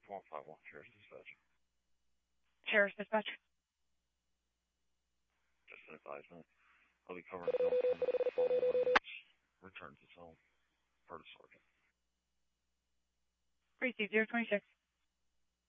151, Sheriff's Dispatch. Sheriff's Dispatch. Just an advisement. I'll be covering the zone for return to zone. Per the sergeant. Precinct 026.